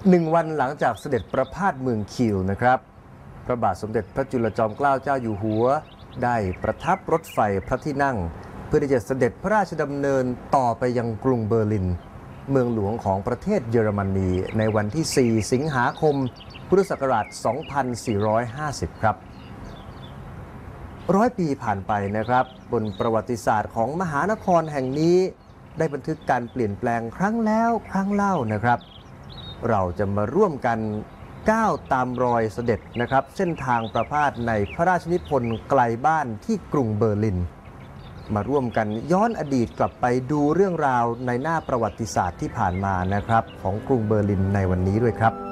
1 วันหลังจากเสด็จประพาสเมืองคิวนะครับพระบาทสมเด็จพระจุลจอมเกล้าเจ้าอยู่หัวได้ประทับรถไฟพระที่นั่งเพื่อที่จะเสด็จพระราชดำเนินต่อไปยังกรุงเบอร์ลินเมืองหลวงของประเทศเยอรมนีในวันที่ 4 สิงหาคม พุทธศักราช 2450 ครับ100 ปีผ่านไปนะครับบนประวัติศาสตร์ของมหานครแห่งนี้ได้บันทึกการเปลี่ยนแปลงครั้งแล้วครั้งเล่านะครับเราจะมาร่วมกันก้าวตามรอยเสด็จนะครับเส้นทางประพาสในพระราชนิพนธ์ไกลบ้านที่กรุงเบอร์ลินมาร่วมกันย้อนอดีตกลับไปดูเรื่องราวในหน้าประวัติศาสตร์ที่ผ่านมานะครับของกรุงเบอร์ลินในวันนี้ด้วยครับ